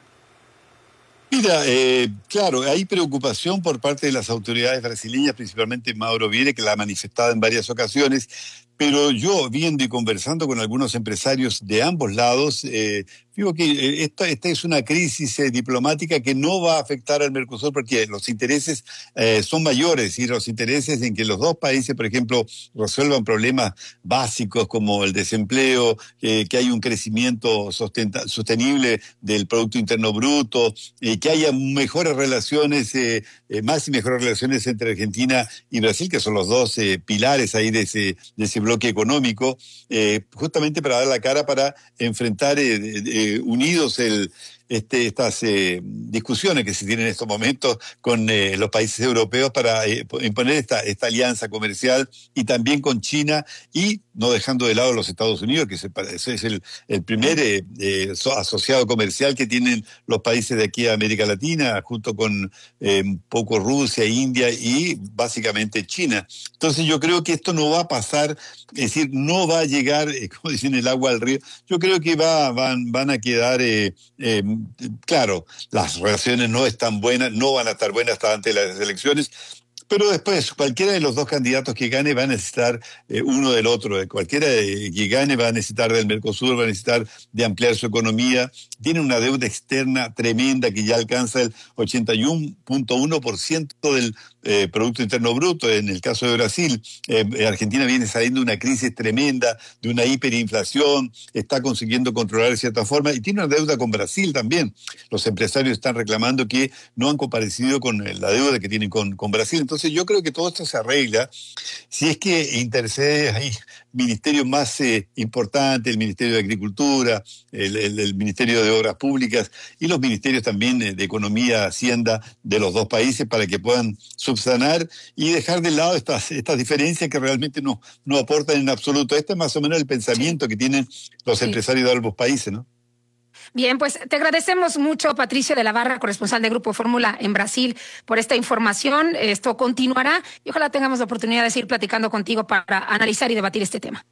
Mira, eh, claro, hay preocupación por parte de las autoridades brasileñas, principalmente Mauro Vieira, que la ha manifestado en varias ocasiones, pero yo, viendo y conversando con algunos empresarios de ambos lados, eh, digo que esta, esta es una crisis eh, diplomática que no va a afectar al Mercosur porque los intereses eh, son mayores y los intereses en que los dos países, por ejemplo, resuelvan problemas básicos como el desempleo, eh, que haya un crecimiento sostenible del Producto Interno Bruto, eh, que haya mejores relaciones, eh, eh, más y mejores relaciones entre Argentina y Brasil, que son los dos eh, pilares ahí de ese, de ese bloque económico, eh, justamente para dar la cara para enfrentar eh, eh, unidos el, este, estas eh, discusiones que se tienen en estos momentos con eh, los países europeos para eh, imponer esta, esta alianza comercial y también con China y no dejando de lado los Estados Unidos, que ese es el, el primer eh, eh, asociado comercial que tienen los países de aquí a América Latina, junto con eh, un poco Rusia, India y básicamente China. Entonces yo creo que esto no va a pasar, es decir, no va a llegar, eh, como dicen, el agua al río. Yo creo que va, van, van a quedar, eh, eh, claro, las relaciones no están buenas, no van a estar buenas hasta antes de las elecciones, pero después, cualquiera de los dos candidatos que gane va a necesitar eh, uno del otro. Cualquiera de, que gane va a necesitar del Mercosur, va a necesitar de ampliar su economía. Tiene una deuda externa tremenda que ya alcanza el ochenta y uno punto uno por ciento del eh, Producto Interno Bruto. En el caso de Brasil, eh, Argentina viene saliendo de una crisis tremenda, de una hiperinflación, está consiguiendo controlar de cierta forma y tiene una deuda con Brasil también. Los empresarios están reclamando que no han comparecido con la deuda que tienen con, con Brasil. Entonces, yo creo que todo esto se arregla si es que intercede ahí ministerios más eh, importantes, el Ministerio de Agricultura, el, el, el Ministerio de Obras Públicas y los ministerios también eh, de Economía, Hacienda de los dos países para que puedan subsanar y dejar de lado estas, estas diferencias que realmente no, no aportan en absoluto. Este es más o menos el pensamiento que tienen los sí. empresarios de ambos países, ¿no? Bien, pues te agradecemos mucho, Patricio de la Barra, corresponsal de Grupo Fórmula en Brasil, por esta información. Esto continuará y ojalá tengamos la oportunidad de seguir platicando contigo para analizar y debatir este tema.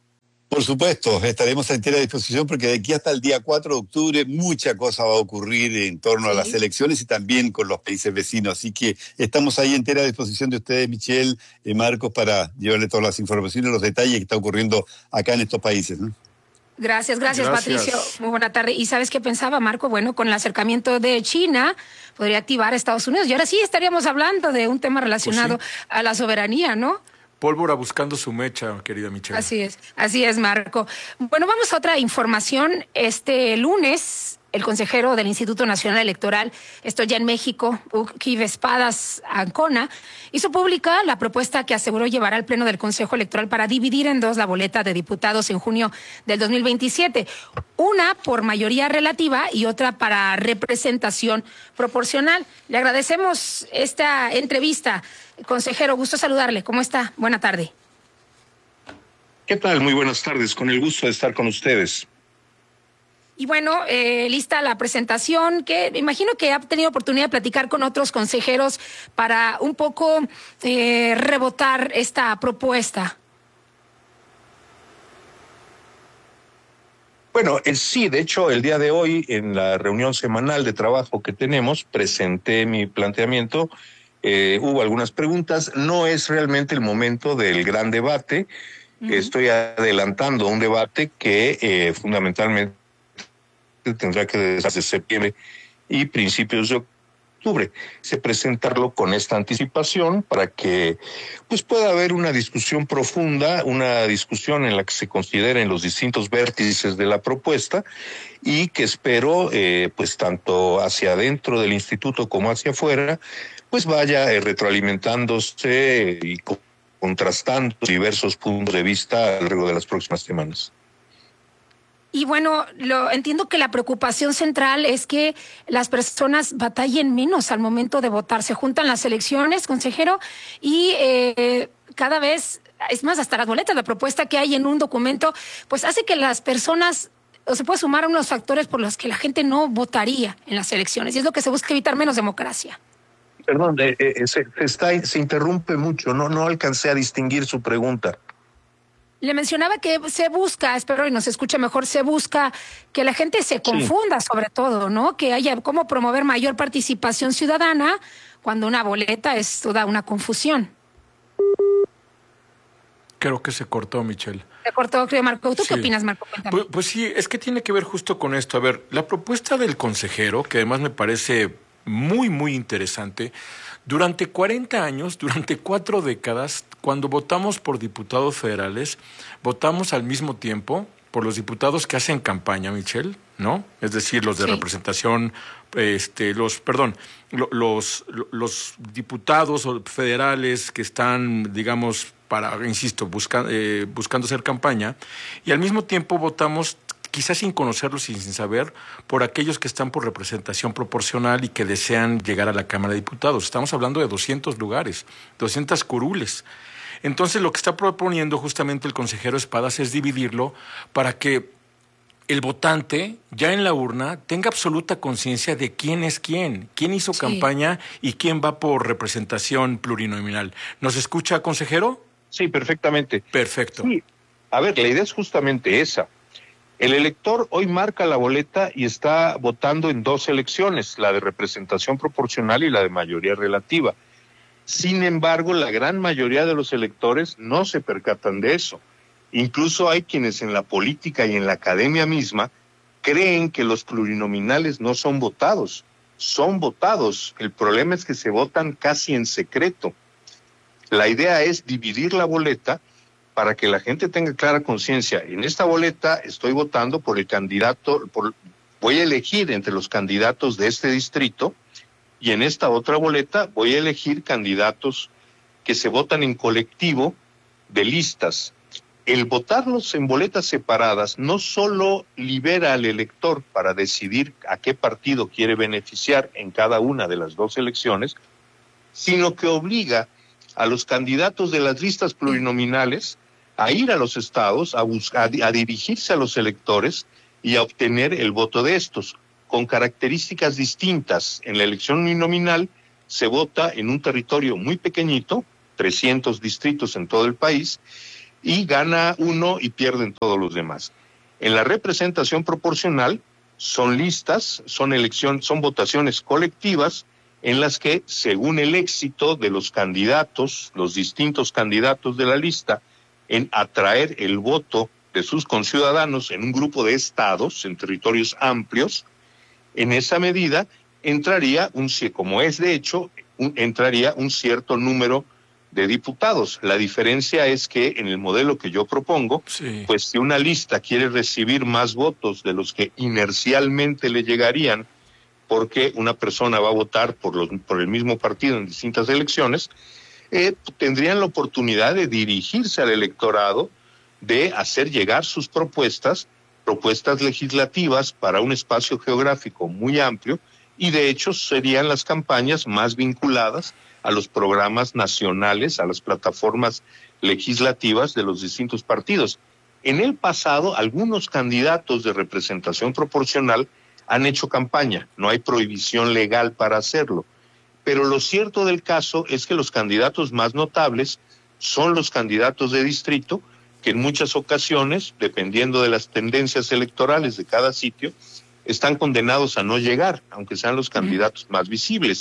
Por supuesto, estaremos a entera disposición porque de aquí hasta el día cuatro de octubre mucha cosa va a ocurrir en torno sí. a las elecciones y también con los países vecinos. Así que estamos ahí a entera disposición de ustedes, Michelle, eh, Marcos, para llevarle todas las informaciones, los detalles que está ocurriendo acá en estos países, ¿no? Gracias, gracias, Gracias, Patricio. Muy buena tarde. ¿Y sabes qué pensaba, Marco? Bueno, con el acercamiento de China podría activar a Estados Unidos. Y ahora sí estaríamos hablando de un tema relacionado pues sí. a la soberanía, ¿no? Pólvora buscando su mecha, querida Michelle. Así es, así es, Marco. Bueno, vamos a otra información. Este lunes, el consejero del Instituto Nacional Electoral, esto ya en México, Uki Espadas Ancona, hizo pública la propuesta que aseguró llevará al Pleno del Consejo Electoral para dividir en dos la boleta de diputados en junio del dos mil veintisiete. Una por mayoría relativa y otra para representación proporcional. Le agradecemos esta entrevista. Consejero, gusto saludarle. ¿Cómo está? Buena tarde. ¿Qué tal? Muy buenas tardes. Con el gusto de estar con ustedes. Y bueno, eh, lista la presentación, que imagino que ha tenido oportunidad de platicar con otros consejeros para un poco eh, rebotar esta propuesta. Bueno, eh, sí, de hecho, el día de hoy, en la reunión semanal de trabajo que tenemos, presenté mi planteamiento Eh, hubo algunas preguntas. No es realmente el momento del gran debate. Uh-huh. Estoy adelantando un debate que eh, fundamentalmente tendrá que desde septiembre y principios de octubre. Se presentarlo con esta anticipación para que pues pueda haber una discusión profunda, una discusión en la que se consideren los distintos vértices de la propuesta y que espero eh, pues tanto hacia adentro del instituto como hacia afuera pues vaya eh, retroalimentándose y contrastando diversos puntos de vista a lo largo de las próximas semanas. Y bueno, lo entiendo que la preocupación central es que las personas batallen menos al momento de votar. Se juntan las elecciones, consejero, y eh, cada vez, es más, hasta las boletas, la propuesta que hay en un documento, pues hace que las personas, o se puede sumar a unos factores por los que la gente no votaría en las elecciones. Y es lo que se busca evitar, menos democracia. Perdón, eh, eh, se, está, se interrumpe mucho, no, no alcancé a distinguir su pregunta. Le mencionaba que se busca, espero y nos escuche mejor, se busca que la gente se confunda, sí, sobre todo, ¿no? Que haya cómo promover mayor participación ciudadana cuando una boleta es toda una confusión. Creo que se cortó, Michelle. Se cortó, creo, Marco. ¿Tú sí. qué opinas, Marco? Pues, pues sí, es que tiene que ver justo con esto. A ver, la propuesta del consejero, que además me parece muy, muy interesante. Durante cuarenta años, durante cuatro décadas, cuando votamos por diputados federales, votamos al mismo tiempo por los diputados que hacen campaña, Michelle, ¿no? Es decir, los de sí. representación, este, los, perdón, los, los diputados federales que están, digamos, para, insisto, busca, eh, buscando hacer campaña, y al mismo tiempo votamos, quizás sin conocerlos y sin saber, por aquellos que están por representación proporcional y que desean llegar a la Cámara de Diputados. Estamos hablando de doscientos lugares, doscientas curules. Entonces, lo que está proponiendo justamente el consejero Espadas es dividirlo para que el votante, ya en la urna, tenga absoluta conciencia de quién es quién, quién hizo sí. campaña y quién va por representación plurinominal. ¿Nos escucha, consejero? Sí, perfectamente. Perfecto. Sí. A ver, la idea es justamente esa. El elector hoy marca la boleta y está votando en dos elecciones, la de representación proporcional y la de mayoría relativa. Sin embargo, la gran mayoría de los electores no se percatan de eso. Incluso hay quienes en la política y en la academia misma creen que los plurinominales no son votados. Son votados. El problema es que se votan casi en secreto. La idea es dividir la boleta para que la gente tenga clara conciencia. En esta boleta estoy votando por el candidato, por, voy a elegir entre los candidatos de este distrito, y en esta otra boleta voy a elegir candidatos que se votan en colectivo de listas. El votarlos en boletas separadas no solo libera al elector para decidir a qué partido quiere beneficiar en cada una de las dos elecciones, sino que obliga a los candidatos de las listas plurinominales a ir a los estados, a, buscar, a dirigirse a los electores y a obtener el voto de estos, con características distintas. En la elección uninominal se vota en un territorio muy pequeñito, trescientos distritos en todo el país, y gana uno y pierden todos los demás. En la representación proporcional son listas, son elección, son votaciones colectivas en las que, según el éxito de los candidatos, los distintos candidatos de la lista, en atraer el voto de sus conciudadanos en un grupo de estados, en territorios amplios, en esa medida entraría, un como es de hecho, un, entraría un cierto número de diputados. La diferencia es que en el modelo que yo propongo, sí. pues si una lista quiere recibir más votos de los que inercialmente le llegarían, porque una persona va a votar por, los, por el mismo partido en distintas elecciones, eh, tendrían la oportunidad de dirigirse al electorado, de hacer llegar sus propuestas, propuestas legislativas para un espacio geográfico muy amplio, y de hecho serían las campañas más vinculadas a los programas nacionales, a las plataformas legislativas de los distintos partidos. En el pasado, algunos candidatos de representación proporcional han hecho campaña, no hay prohibición legal para hacerlo, pero lo cierto del caso es que los candidatos más notables son los candidatos de distrito, que en muchas ocasiones, dependiendo de las tendencias electorales de cada sitio, están condenados a no llegar, aunque sean los candidatos más visibles.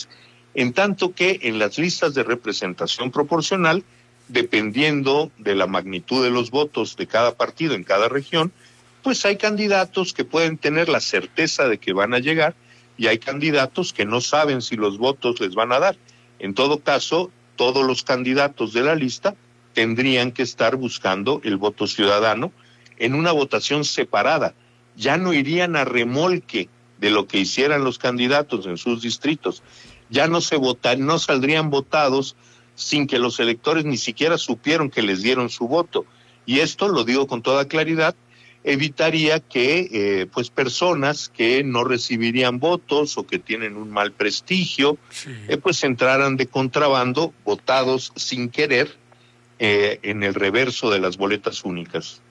En tanto que en las listas de representación proporcional, dependiendo de la magnitud de los votos de cada partido en cada región, pues hay candidatos que pueden tener la certeza de que van a llegar y hay candidatos que no saben si los votos les van a dar. En todo caso, todos los candidatos de la lista tendrían que estar buscando el voto ciudadano en una votación separada. Ya no irían a remolque de lo que hicieran los candidatos en sus distritos. Ya no se votan, no saldrían votados sin que los electores ni siquiera supieron que les dieron su voto. Y esto, lo digo con toda claridad, evitaría que eh, pues personas que no recibirían votos o que tienen un mal prestigio, sí. eh, pues entraran de contrabando, votados sin querer, eh, en el reverso de las boletas únicas.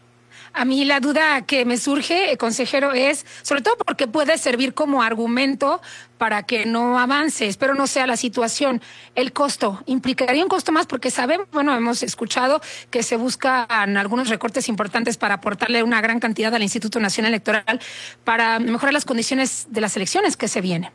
A mí la duda que me surge, eh, consejero, es, sobre todo porque puede servir como argumento para que no avance, espero no sea la situación, el costo. ¿Implicaría un costo más? Porque sabemos, bueno, hemos escuchado que se buscan algunos recortes importantes para aportarle una gran cantidad al Instituto Nacional Electoral para mejorar las condiciones de las elecciones que se vienen.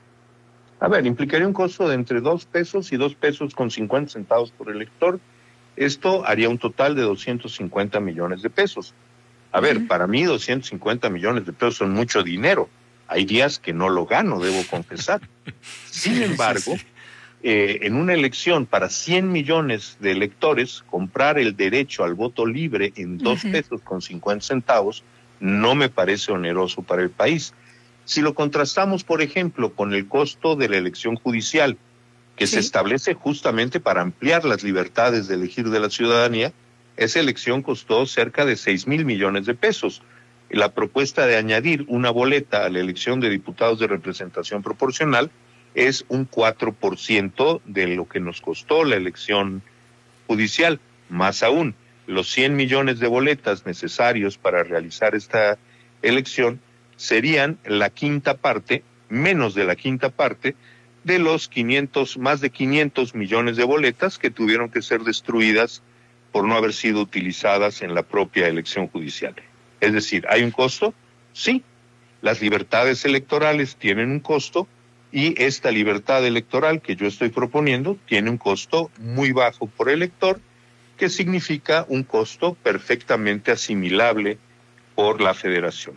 A ver, implicaría un costo de entre dos pesos y dos pesos con cincuenta centavos por elector. Esto haría un total de doscientos cincuenta millones de pesos. A ver, para mí doscientos cincuenta millones de pesos son mucho dinero. Hay días que no lo gano, debo confesar. Sin embargo, sí, sí. Eh, en una elección para cien millones de electores, comprar el derecho al voto libre en dos uh-huh. pesos con cincuenta centavos no me parece oneroso para el país. Si lo contrastamos, por ejemplo, con el costo de la elección judicial, que sí. se establece justamente para ampliar las libertades de elegir de la ciudadanía, esa elección costó cerca de seis mil millones de pesos. La propuesta de añadir una boleta a la elección de diputados de representación proporcional es un cuatro por ciento de lo que nos costó la elección judicial. Más aún, los cien millones de boletas necesarios para realizar esta elección serían la quinta parte, menos de la quinta parte, de los quinientos, más de quinientos millones de boletas que tuvieron que ser destruidas por no haber sido utilizadas en la propia elección judicial. Es decir, ¿hay un costo? Sí. Las libertades electorales tienen un costo y esta libertad electoral que yo estoy proponiendo tiene un costo muy bajo por elector, que significa un costo perfectamente asimilable por la federación.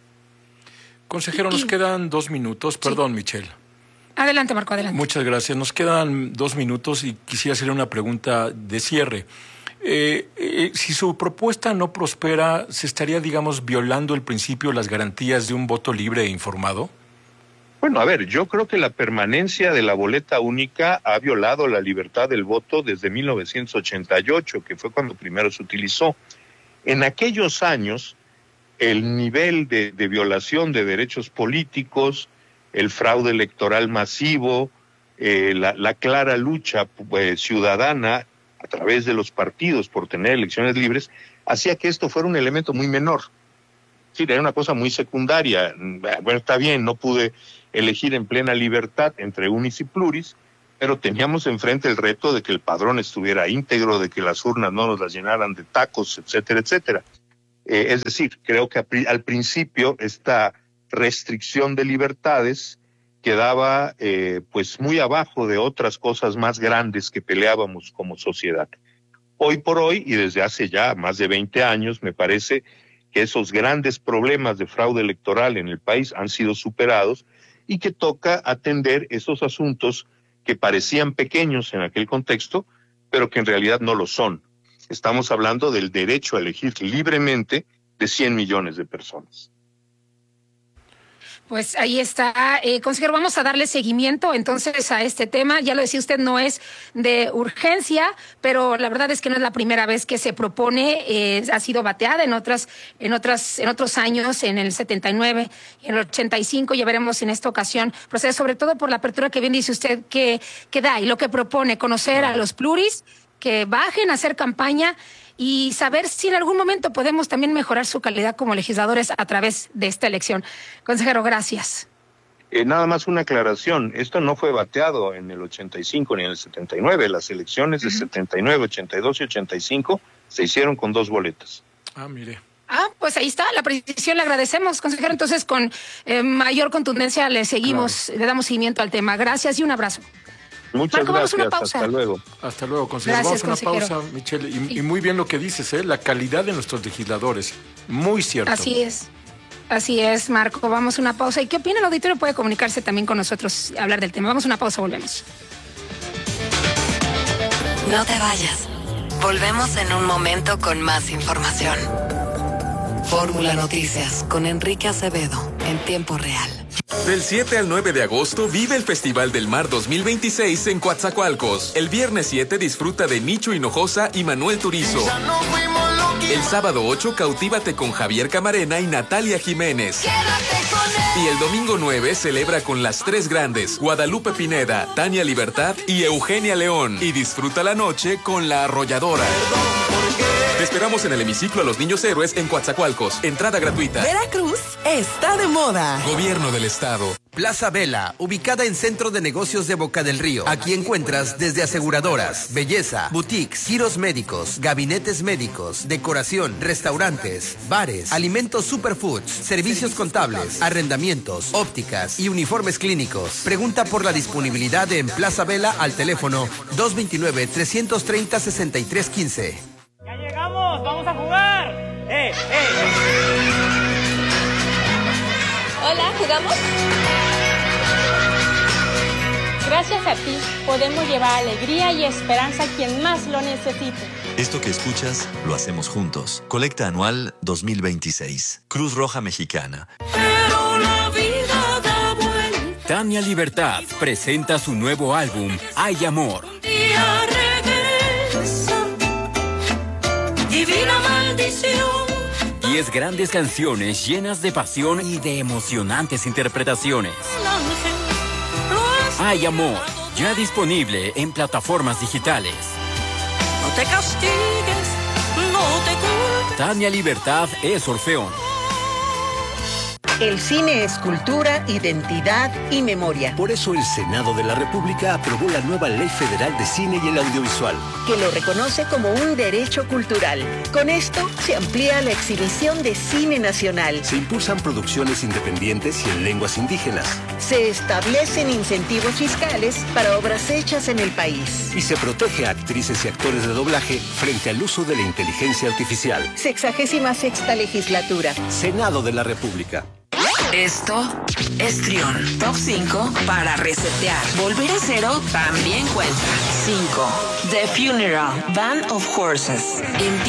Consejero, nos quedan dos minutos. Perdón, sí. Michelle. Adelante, Marco, adelante. Muchas gracias. Nos quedan dos minutos y quisiera hacerle una pregunta de cierre. Eh, eh, si su propuesta no prospera, ¿se estaría, digamos, violando el principio, las garantías de un voto libre e informado? Bueno, a ver, yo creo que la permanencia de la boleta única ha violado la libertad del voto desde mil novecientos ochenta y ocho, que fue cuando primero se utilizó. En aquellos años, el nivel de, de violación de derechos políticos, el fraude electoral masivo, eh, la, la clara lucha pues, ciudadana a través de los partidos por tener elecciones libres, hacía que esto fuera un elemento muy menor. Sí, era una cosa muy secundaria. Bueno, está bien, no pude elegir en plena libertad entre unis y pluris, pero teníamos enfrente el reto de que el padrón estuviera íntegro, de que las urnas no nos las llenaran de tacos, etcétera, etcétera. Eh, es decir, creo que al principio esta restricción de libertades quedaba eh, pues muy abajo de otras cosas más grandes que peleábamos como sociedad. Hoy por hoy, y desde hace ya más de veinte años, me parece que esos grandes problemas de fraude electoral en el país han sido superados y que toca atender esos asuntos que parecían pequeños en aquel contexto, pero que en realidad no lo son. Estamos hablando del derecho a elegir libremente de cien millones de personas. Pues ahí está, eh, consejero, vamos a darle seguimiento entonces a este tema. Ya lo decía usted, no es de urgencia, pero la verdad es que no es la primera vez que se propone. Eh, ha sido bateada en otras, en otras, en otros años, en el setenta y nueve y en el ochenta y cinco. Ya veremos en esta ocasión. Procede sobre todo por la apertura que bien dice usted que, que da y lo que propone, conocer a los pluris, que bajen a hacer campaña y saber si en algún momento podemos también mejorar su calidad como legisladores a través de esta elección. Consejero, gracias. Eh, nada más una aclaración, esto no fue bateado en el ochenta y cinco ni en el setenta y nueve, las elecciones de uh-huh. setenta y nueve, ochenta y dos y ochenta y cinco se hicieron con dos boletas. Ah, mire. Ah, pues ahí está, la precisión le agradecemos, consejero. Entonces, con eh, mayor contundencia le seguimos, claro. Le damos seguimiento al tema. Gracias y un abrazo. Muchas Marco, vamos a una gracias, pausa. hasta luego. Hasta luego, consejero. Gracias, Vamos a una consejero. pausa, Michelle. Y, y muy bien lo que dices, ¿eh? La calidad de nuestros legisladores. Muy cierto. Así es. Así es, Marco. Vamos a una pausa. ¿Y qué opina el auditorio? Puede comunicarse también con nosotros, hablar del tema. Vamos a una pausa, volvemos. No te vayas. Volvemos en un momento con más información. Fórmula Noticias con Enrique Acevedo en tiempo real. Del siete al nueve de agosto vive el Festival del Mar dos mil veintiséis en Coatzacoalcos. El viernes siete disfruta de Nicho Hinojosa y Manuel Turizo. El sábado ocho cautívate con Javier Camarena y Natalia Jiménez. Y el domingo nueve celebra con las tres grandes, Guadalupe Pineda, Tania Libertad y Eugenia León. Y disfruta la noche con La Arrolladora. Te esperamos en el hemiciclo a los Niños Héroes en Coatzacoalcos. Entrada gratuita. Veracruz está de moda. Gobierno del Estado. Plaza Vela, ubicada en Centro de Negocios de Boca del Río. Aquí encuentras desde aseguradoras, belleza, boutiques, giros médicos, gabinetes médicos, decoración, restaurantes, bares, alimentos superfoods, servicios contables, arrendamientos, ópticas y uniformes clínicos. Pregunta por la disponibilidad en Plaza Vela al teléfono dos dos nueve, tres tres cero, seis tres uno cinco. ¡Ya llegamos! ¡Vamos a jugar! ¡Eh, eh! Hola, ¿jugamos? Gracias a ti podemos llevar alegría y esperanza a quien más lo necesite. Esto que escuchas lo hacemos juntos. Colecta anual dos mil veintiséis. Cruz Roja Mexicana. Pero la vida da vuelta. Tania Libertad presenta su nuevo álbum, Hay Amor. Día regresa. Divina maldición. Diez grandes canciones llenas de pasión y de emocionantes interpretaciones. Hay Amor, ya disponible en plataformas digitales. No te castigues, no te culpes. Tania Libertad es Orfeón. El cine es cultura, identidad y memoria. Por eso el Senado de la República aprobó la nueva Ley Federal de Cine y el Audiovisual, que lo reconoce como un derecho cultural. Con esto se amplía la exhibición de cine nacional. Se impulsan producciones independientes y en lenguas indígenas. Se establecen incentivos fiscales para obras hechas en el país. Y se protege a actrices y actores de doblaje frente al uso de la inteligencia artificial. Sexagésima sexta legislatura. Senado de la República. Esto es Trión. Top cinco para resetear. Volver a cero también cuenta. cinco. The Funeral, Band of Horses.